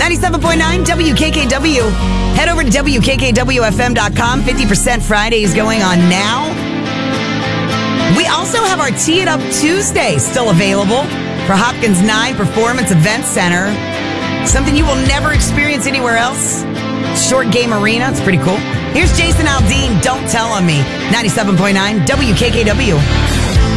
97.9 WKKW. Head over to WKKWFM.com. 50% Friday is going on now. We also have our Tee It Up Tuesday still available for Hopkins 9 Performance Event Center. Something you will never experience anywhere else. Short Game Arena. It's pretty cool. Here's Jason Aldean, Don't Tell on Me. 97.9 WKKW.